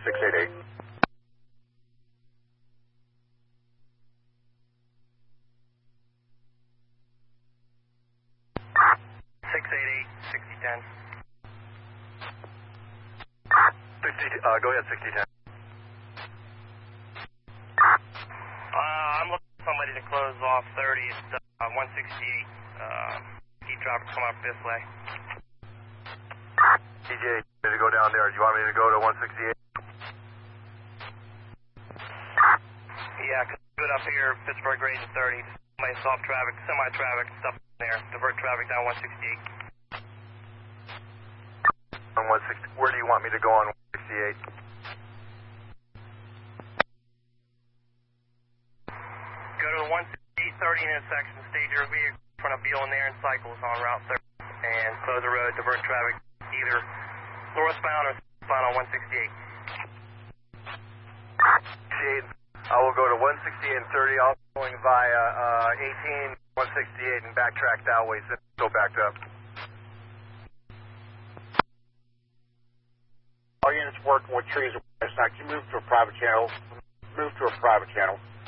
688. 6010. Go ahead, 6010. I'm looking for somebody to close off 30 at 168. Keep traffic come up this way. DJ, to go down there. Do you want me to go to 168? Yeah, cause good up here, Pittsburgh grade and 30. Somebody stop traffic, semi-traffic, stuff there. Divert traffic down 168. On 160. Where do you want me to go on 168? Go to the 168-30 intersection, stage your vehicle in front of Beal and there and cycles on Route 30, and close the road, divert traffic either northbound or southbound on 168. 68. I will go to 168 and 30. I'll be going via 18, 168 and backtrack that way since it's so backed up. All units working with trees. Can you move to a private channel? Move to a private channel.